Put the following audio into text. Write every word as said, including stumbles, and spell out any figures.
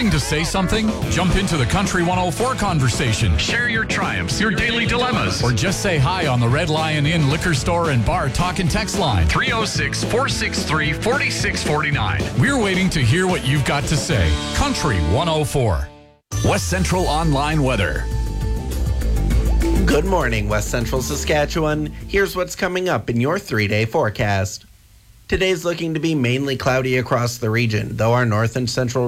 Itching to say something? Jump into the Country one oh four conversation. Share your triumphs, your daily dilemmas, or just say hi on the Red Lion Inn Liquor Store and Bar Talk and Text line three oh six, four six three, four six four nine. We're waiting to hear what you've got to say. Country one oh four. West Central Online Weather. Good morning, West Central Saskatchewan. Here's what's coming up in your three-day forecast. Today's looking to be mainly cloudy across the region, though our north and central